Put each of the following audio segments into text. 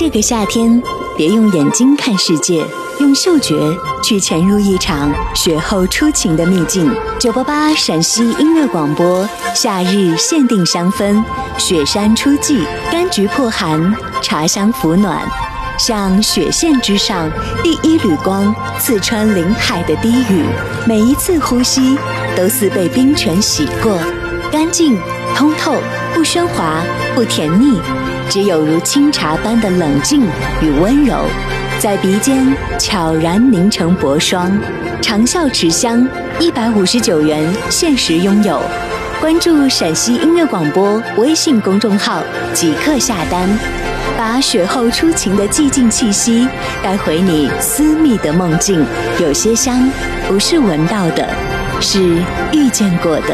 这个夏天，别用眼睛看世界，用嗅觉去潜入一场雪后初晴的秘境。988陕西音乐广播，夏日限定香氛，雪山初霁，柑橘破寒，茶香抚暖。像雪线之上第一缕光，刺穿林海的低语，每一次呼吸都似被冰泉洗过，干净通透，不喧哗不甜腻，只有如清茶般的冷静与温柔，在鼻尖悄然凝成薄霜。长效持香，159元限时拥有。关注陕西音乐广播微信公众号即刻下单，把雪后初晴的寂静气息带回你私密的梦境。有些香不是闻到的，是遇见过的。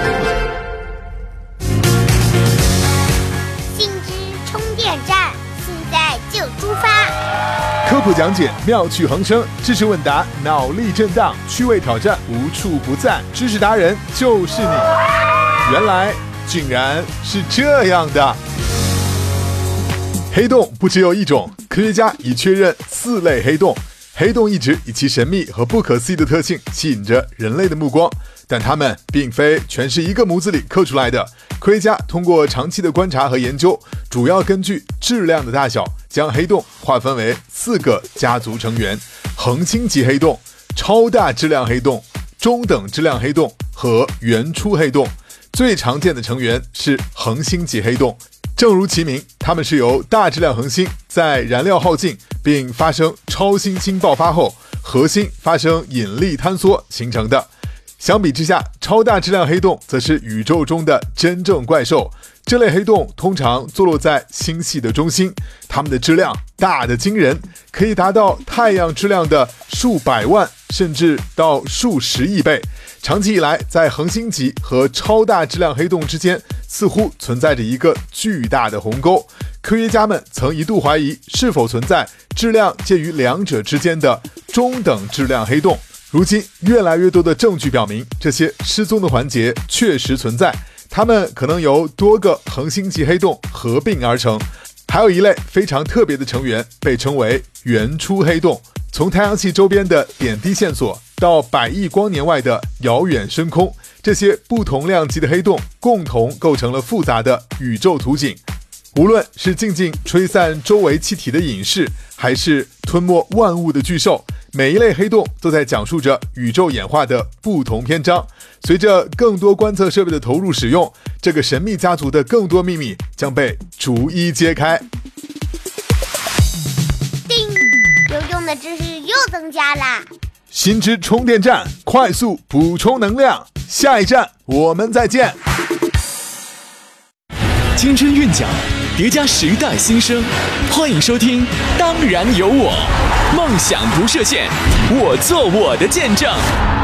信之充电站，现在就出发。 科普讲解妙趣横生，知识问答脑力震荡，趣味挑战无处不在，知识达人就是你。原来竟然是这样的。黑洞不只有一种，科学家已确认4类黑洞。黑洞一直以其神秘和不可思议的特性吸引着人类的目光，但它们并非全是一个模子里刻出来的。科学家通过长期的观察和研究，主要根据质量的大小，将黑洞划分为4个家族成员：恒星级黑洞、超大质量黑洞、中等质量黑洞和原初黑洞。最常见的成员是恒星级黑洞，正如其名，它们是由大质量恒星在燃料耗尽并发生超新星爆发后，核心发生引力坍缩形成的。相比之下，超大质量黑洞则是宇宙中的真正怪兽。这类黑洞通常坐落在星系的中心，它们的质量大得惊人，可以达到太阳质量的数百万甚至到数十亿倍。长期以来，在恒星级和超大质量黑洞之间似乎存在着一个巨大的鸿沟。科学家们曾一度怀疑是否存在质量介于两者之间的中等质量黑洞。如今越来越多的证据表明，这些失踪的环节确实存在，它们可能由多个恒星级黑洞合并而成。还有一类非常特别的成员被称为原初黑洞，从太阳系周边的点滴线索到100亿光年外的遥远深空，这些不同量级的黑洞共同构成了复杂的宇宙图景。无论是静静吹散周围气体的隐士，还是吞没万物的巨兽，每一类黑洞都在讲述着宇宙演化的不同篇章。随着更多观测设备的投入使用，这个神秘家族的更多秘密将被逐一揭开。 叮，有用的知识又增加啦！ 新知充电站，快速补充能量。下一站我们再见。 青春韵脚，叠加时代新生，欢迎收听《当然有我》，梦想不设限，我做我的见证。